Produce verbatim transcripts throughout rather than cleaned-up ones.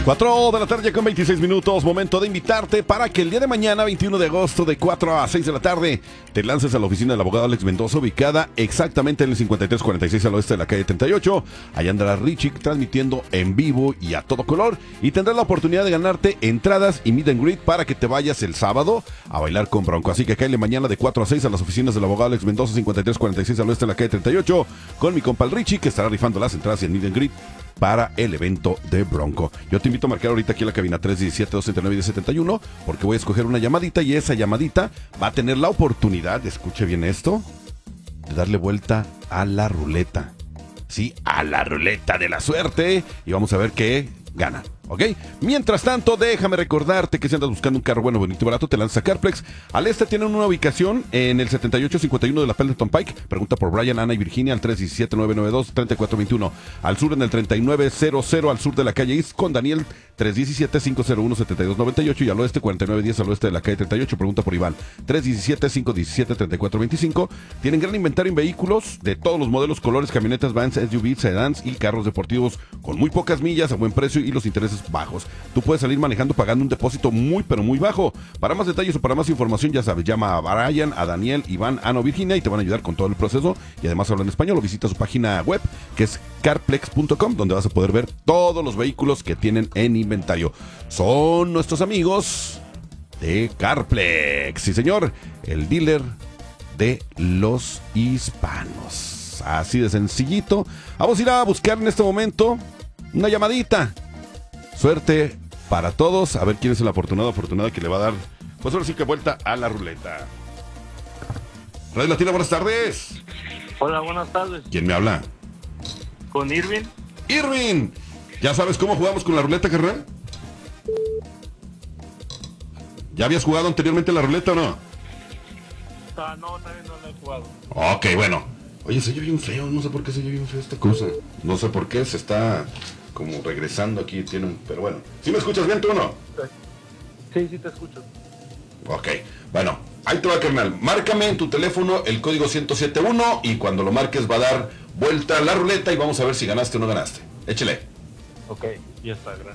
cuatro de la tarde con veintiséis minutos, momento de invitarte para que el día de mañana, veintiuno de agosto, de cuatro a seis de la tarde, te lances a la oficina del abogado Alex Mendoza, ubicada exactamente en el cincuenta y tres cuarenta y seis al oeste de la calle treinta y ocho. Allá andará Richie transmitiendo en vivo y a todo color, y tendrás la oportunidad de ganarte entradas y meet and greet para que te vayas el sábado a bailar con Bronco. Así que cáele mañana de cuatro a seis a las oficinas del abogado Alex Mendoza, cincuenta y tres cuarenta y seis al oeste de la calle treinta y ocho, con mi compa el Richie, que estará rifando las entradas y el meet and greet para el evento de Bronco. Yo te invito a marcar ahorita aquí en la cabina tres uno siete, dos nueve, uno cero siete uno, porque voy a escoger una llamadita y esa llamadita va a tener la oportunidad, escuche bien esto, de darle vuelta a la ruleta. Sí, a la ruleta de la suerte, y vamos a ver qué gana. ¿Ok? Mientras tanto, déjame recordarte que si andas buscando un carro bueno, bonito y barato, te lanza Carplex. Al este tienen una ubicación en el setenta y ocho cincuenta y uno de la Pendleton Pike. Pregunta por Brian, Ana y Virginia al tres uno siete, nueve nueve dos, tres cuatro dos uno. Al sur en el treinta y nueve cero cero al sur de la calle East con Daniel, tres uno siete, cinco cero uno, siete dos nueve ocho. Y al oeste cuarenta y nueve diez al oeste de la calle treinta y ocho. Pregunta por Iván, tres uno siete, cinco uno siete, tres cuatro dos cinco. Tienen gran inventario en vehículos de todos los modelos, colores, camionetas, vans, S U Vs, sedans y carros deportivos con muy pocas millas, a buen precio y los intereses bajos. Tú puedes salir manejando pagando un depósito muy pero muy bajo. Para más detalles o para más información, ya sabes, llama a Brian, a Daniel, Iván, Ana o Virginia y te van a ayudar con todo el proceso, y además hablan español. O visita su página web, que es carplex punto com, donde vas a poder ver todos los vehículos que tienen en inventario. Son nuestros amigos de Carplex, sí señor, el dealer de los hispanos. Así de sencillito. Vamos a ir a buscar en este momento una llamadita. Suerte para todos, a ver quién es el afortunado afortunada que le va a dar, pues ahora sí que vuelta a la ruleta. Radio Latina, buenas tardes. Hola, buenas tardes. ¿Quién me habla? Con Irving. Irving, ¿ya sabes cómo jugamos con la ruleta, carnal? ¿Ya habías jugado anteriormente la ruleta o no? Ah, no, también no la he jugado. Ok, bueno. Oye, se oye bien feo, no sé por qué se oye bien feo esta cosa. No sé por qué, se está como regresando aquí, tiene un... Pero bueno, ¿sí me escuchas bien tú o no? Sí, sí te escucho. Ok, bueno, ahí te va, carnal. Márcame en tu teléfono el código ciento siete uno y cuando lo marques va a dar vuelta a la ruleta y vamos a ver si ganaste o no ganaste. Échale. Ok, ya está, gracias.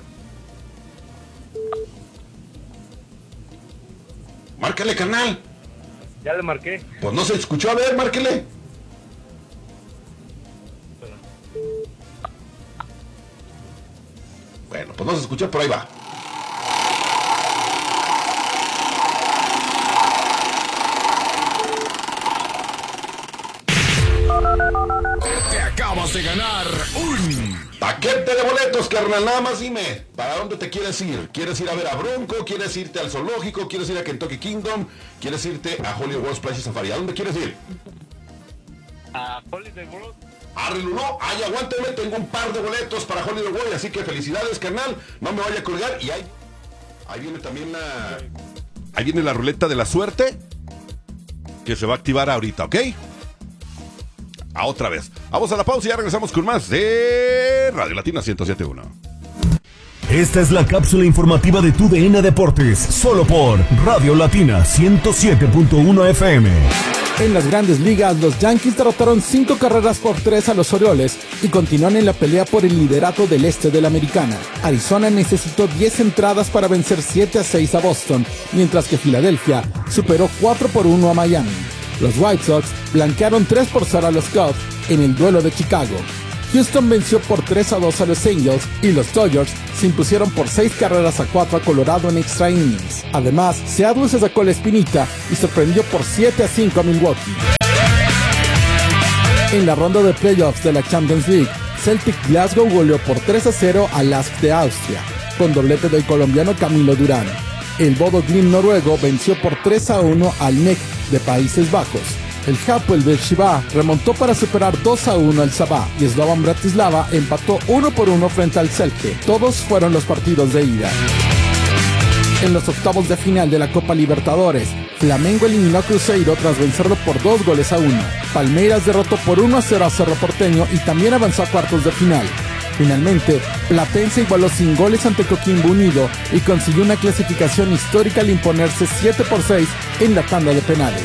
Márcale, carnal. Ya le marqué. Pues no se escuchó, a ver, márquele. Bueno, pues no se escuchó, pero ahí va. Te acabas de ganar un paquete de boletos, carnal. Nada más dime, ¿para dónde te quieres ir? ¿Quieres ir a ver a Bronco? ¿Quieres irte al zoológico? ¿Quieres ir a Kentucky Kingdom? ¿Quieres irte a Hollywood World Splash Safari? ¿A dónde quieres ir? A Holiday World. Arrelo, no, ay, aguántame, tengo un par de boletos para Hollywood World, así que felicidades, carnal, no me vaya a colgar. Y ahí, ahí viene también la... Ahí viene la ruleta de la suerte, que se va a activar ahorita, ¿ok? A otra vez. Vamos a la pausa y ya regresamos con más de Radio Latina ciento siete punto uno. Esta es la cápsula informativa de tu D N Deportes, solo por Radio Latina ciento siete punto uno F M. En las grandes ligas, los Yankees derrotaron cinco carreras por tres a los Orioles y continúan en la pelea por el liderato del este de la Americana. Arizona necesitó diez entradas para vencer siete a seis a Boston, mientras que Filadelfia superó cuatro por uno a Miami. Los White Sox blanquearon tres por cero a los Cubs en el duelo de Chicago. Houston venció por tres a dos a los Angels y los Dodgers se impusieron por seis carreras a cuatro a Colorado en extra innings. Además, Seattle se sacó la espinita y sorprendió por siete a cinco a Milwaukee. En la ronda de playoffs de la Champions League, Celtic Glasgow goleó por tres a cero al Lask de Austria, con doblete del colombiano Camilo Durán. El Bodo Glimt noruego venció por tres a uno al N E C de Países Bajos. El Hapoel Beersheva remontó para superar dos a uno al Sabah y Slovan Bratislava empató uno por uno frente al Celje. Todos fueron los partidos de ida. En los octavos de final de la Copa Libertadores, Flamengo eliminó a Cruzeiro tras vencerlo por dos goles a uno. Palmeiras derrotó por uno a cero a Cerro Porteño y también avanzó a cuartos de final. Finalmente, Platense igualó sin goles ante Coquimbo Unido y consiguió una clasificación histórica al imponerse siete por seis en la tanda de penales.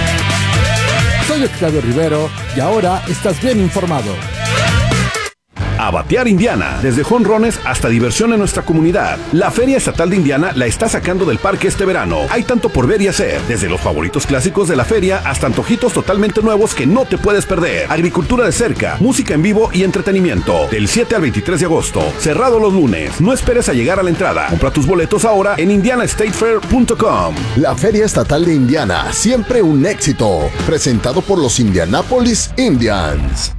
Soy Octavio Rivero y ahora estás bien informado. a batear Indiana, desde jonrones hasta diversión en nuestra comunidad. La Feria Estatal de Indiana la está sacando del parque este verano. Hay tanto por ver y hacer, desde los favoritos clásicos de la feria hasta antojitos totalmente nuevos que no te puedes perder. Agricultura de cerca, música en vivo y entretenimiento. Del siete al veintitrés de agosto, cerrado los lunes. No esperes a llegar a la entrada. Compra tus boletos ahora en indiana state fair punto com. La Feria Estatal de Indiana, siempre un éxito. Presentado por los Indianapolis Indians.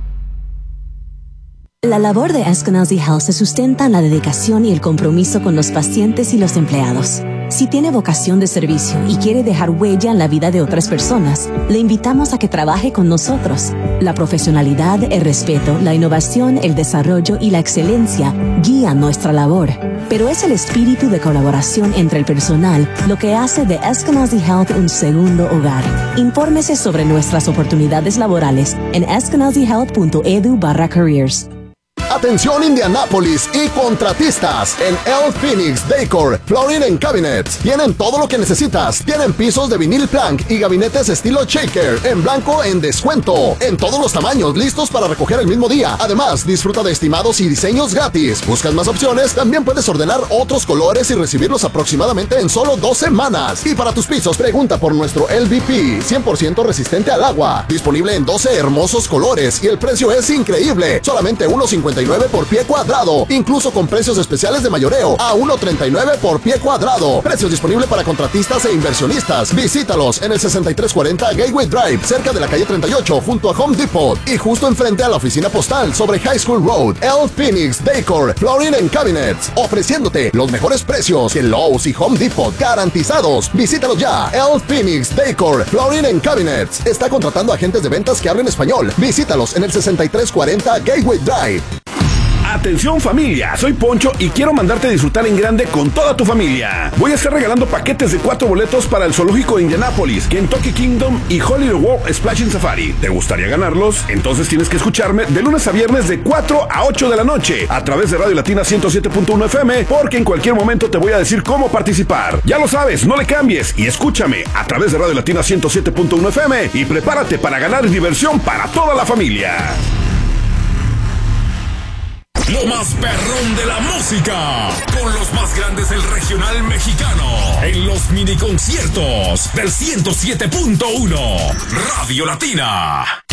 La labor de Eskenazi Health se sustenta en la dedicación y el compromiso con los pacientes y los empleados. Si tiene vocación de servicio y quiere dejar huella en la vida de otras personas, le invitamos a que trabaje con nosotros. La profesionalidad, el respeto, la innovación, el desarrollo y la excelencia guían nuestra labor. Pero es el espíritu de colaboración entre el personal lo que hace de Eskenazi Health un segundo hogar. Infórmese sobre nuestras oportunidades laborales en eskenazi health punto edu barra careers. Atención Indianapolis y contratistas, en El Phoenix Decor Flooring and Cabinets tienen todo lo que necesitas. Tienen pisos de vinil plank y gabinetes estilo shaker en blanco en descuento, en todos los tamaños, listos para recoger el mismo día. Además, disfruta de estimados y diseños gratis. ¿Buscas más opciones? También puedes ordenar otros colores y recibirlos aproximadamente en solo dos semanas. Y para tus pisos, pregunta por nuestro L V P, cien por ciento resistente al agua, disponible en doce hermosos colores y el precio es increíble, solamente uno cincuenta y nueve por pie cuadrado, incluso con precios especiales de mayoreo a uno treinta y nueve por pie cuadrado. Precios disponibles para contratistas e inversionistas. Visítalos en el sesenta y tres cuarenta Gateway Drive, cerca de la calle treinta y ocho, junto a Home Depot y justo enfrente a la oficina postal sobre High School Road. El Phoenix Decor Flooring and Cabinets, ofreciéndote los mejores precios que Lowe's y Home Depot garantizados. Visítalos ya. El Phoenix Decor Flooring and Cabinets está contratando agentes de ventas que hablen español. Visítalos en el sesenta y tres cuarenta Gateway Drive. Atención familia, soy Poncho y quiero mandarte a disfrutar en grande con toda tu familia. Voy a estar regalando paquetes de cuatro boletos para el Zoológico de Indianapolis, Kentucky Kingdom y Hollywood World Splashing Safari. ¿Te gustaría ganarlos? Entonces tienes que escucharme de lunes a viernes de cuatro a ocho de la noche a través de Radio Latina ciento siete punto uno F M, porque en cualquier momento te voy a decir cómo participar. Ya lo sabes, no le cambies y escúchame a través de Radio Latina ciento siete punto uno F M y prepárate para ganar diversión para toda la familia. Lo más perrón de la música, con los más grandes del regional mexicano, en los mini conciertos del ciento siete punto uno Radio Latina.